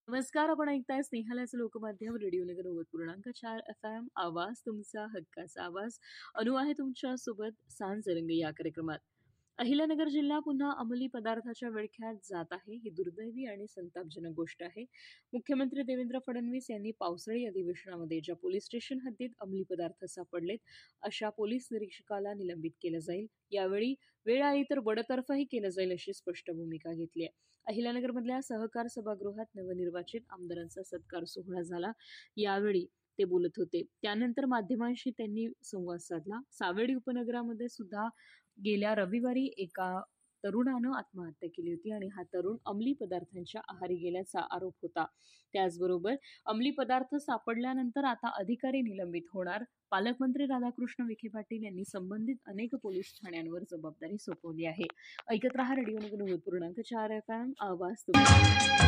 नमस्कार. आपण ऐकताय स्नेहालयाचं लोकमाध्यम रेडिओ नगर 90.4 FM. आवाज तुमचा हक्काचा आवाज. अनु आहे तुमच्या सोबत सांज रंग या कार्यक्रमात. अहिल्यानगर जिल्हा पुन्हा अंमली पदार्थाच्या विळख्यात जात आहे. ही दुर्दैवी आणि संतापजनक गोष्ट आहे. मुख्यमंत्री देवेंद्र फडणवीस यांनी पावसाळी अधिवेशनामध्ये ज्या पोलीस स्टेशन हद्दीत अंमली पदार्थ सापडलेत अशा पोलीस निरीक्षकाला निलंबित केलं जाईल. यावेळी वेळ आली तर बडतर्फही केलं जाईल अशी स्पष्ट भूमिका घेतली आहे. अहिल्यानगरमधल्या सहकार सभागृहात नवनिर्वाचित आमदारांचा सत्कार सोहळा झाला. यावेळी ते बोलत होते. त्यानंतर माध्यमांशी त्यांनी संवाद साधला. सावेडी उपनगरामध्ये सुद्धा गेल्या रविवारी एका तरुणानं आत्महत्या केली होती आणि हा तरुण अंमली पदार्थांच्या आहारी गेल्याचा आरोप होता. त्याचबरोबर अंमली पदार्थ सापडल्यानंतर आता अधिकारी निलंबित होणार. पालकमंत्री राधाकृष्ण विखे पाटील यांनी संबंधित अनेक पोलीस ठाण्यांवर जबाबदारी सोपवली आहे. ऐकत रहा रेडिओ नगर 90.4 FM. आवाज तुमचा.